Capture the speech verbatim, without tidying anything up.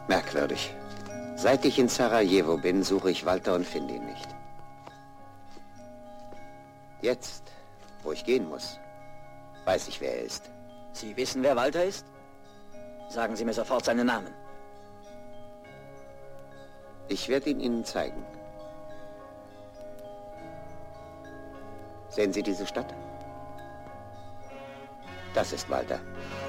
Merkwürdig. Seit ich in Sarajevo bin, suche ich Walter und finde ihn nicht. Jetzt, wo ich gehen muss, weiß ich, wer er ist. Sie wissen, wer Walter ist? Sagen Sie mir sofort seinen Namen. Ich werde ihn Ihnen zeigen. Sehen Sie diese Stadt? Das ist Walter.